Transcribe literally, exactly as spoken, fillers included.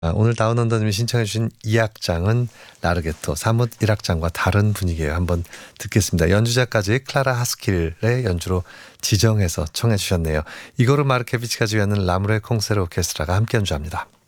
아, 오늘 다운언더님이 신청해 주신 이 악장은 라르게토 사뭇 일 악장과 다른 분위기예요. 한번 듣겠습니다. 연주자까지 클라라 하스킬의 연주로 지정해서 청해 주셨네요. 이고르 마르케비치가 지휘하는 라무레 콩세르 오케스트라가 함께 연주합니다.